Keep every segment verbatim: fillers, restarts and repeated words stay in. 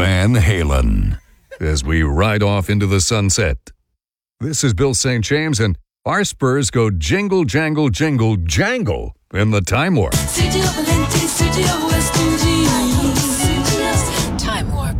Van Halen as we ride off into the sunset. This is Bill Saint James, and our Spurs go jingle, jangle, jingle, jangle in the Time Warp. Time Warp.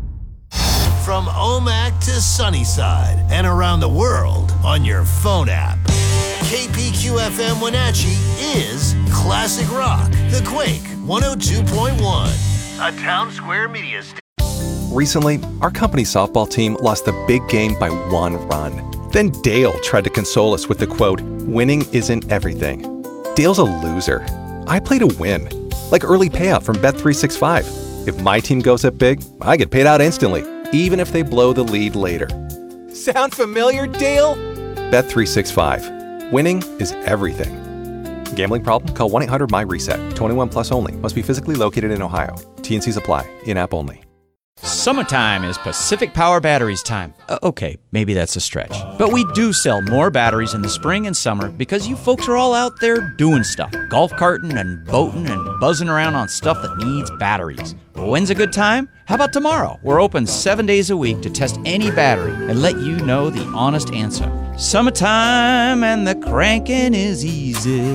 From Omak to Sunnyside and around the world on your phone app. K P Q F M Wenatchee is Classic Rock. The Quake one oh two point one. A Town Square media station. Recently, our company softball team lost the big game by one run. Then Dale tried to console us with the quote, "Winning isn't everything." Dale's a loser. I play to win. Like early payout from Bet three sixty-five. If my team goes up big, I get paid out instantly, even if they blow the lead later. Sound familiar, Dale? Bet three sixty-five. Winning is everything. Gambling problem? Call one eight hundred M Y reset. twenty-one plus only. Must be physically located in Ohio. T N Cs apply. In-app only. Summertime is Pacific Power Batteries time. Uh, okay, maybe that's a stretch. But we do sell more batteries in the spring and summer because you folks are all out there doing stuff. Golf carting and boating and buzzing around on stuff that needs batteries. When's a good time? How about tomorrow? We're open seven days a week to test any battery and let you know the honest answer. Summertime and the cranking is easy.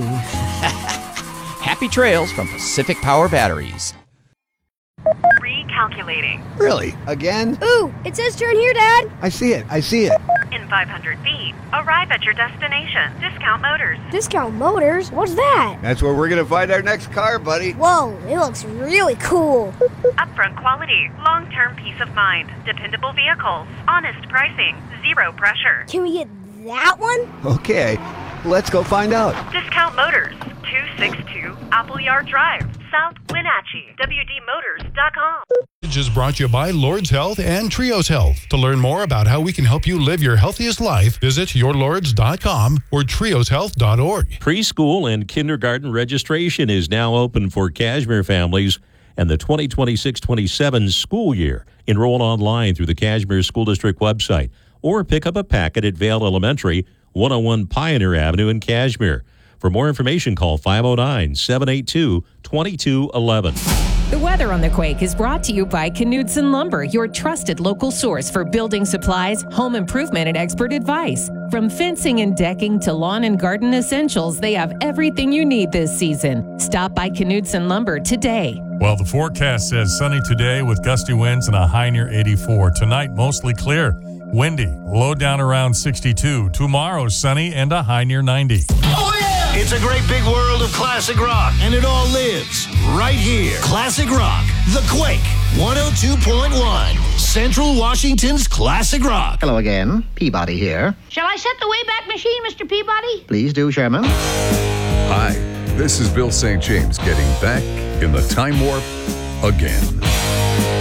Happy trails from Pacific Power Batteries. Recalculating. Really? Again? Ooh, it says turn here, Dad. I see it. I see it. In five hundred feet, arrive at your destination. Discount Motors. Discount Motors? What's that? That's where we're going to find our next car, buddy. Whoa, it looks really cool. Upfront quality, long-term peace of mind, dependable vehicles, honest pricing, zero pressure. Can we get that one? Okay, let's go find out. Discount Motors, two sixty-two Appleyard Drive, South Wenatchee, W D motors dot com. Is brought to you by Lord's Health and Trios Health. To learn more about how we can help you live your healthiest life, visit your lords dot com or trios health dot org. Preschool and kindergarten registration is now open for Cashmere families and the twenty twenty-six twenty-seven school year. Enroll online through the Cashmere School District website or pick up a packet at Vale Elementary, one oh one Pioneer Avenue in Cashmere. For more information, call five oh nine, seven eight two, two two one one. The weather on the Quake is brought to you by Knudsen Lumber, your trusted local source for building supplies, home improvement, and expert advice. From fencing and decking to lawn and garden essentials, they have everything you need this season. Stop by Knudsen Lumber today. Well, the forecast says sunny today with gusty winds and a high near eighty-four. Tonight, mostly clear. Windy, low down around sixty-two. Tomorrow, sunny and a high near ninety. Oh, yeah! It's a great big world of classic rock, and it all lives right here. Classic Rock, The Quake, one oh two point one, Central Washington's Classic Rock. Hello again, Peabody here. Shall I set the Wayback Machine, Mister Peabody? Please do, Sherman. Hi, this is Bill Saint James getting back in the Time Warp again.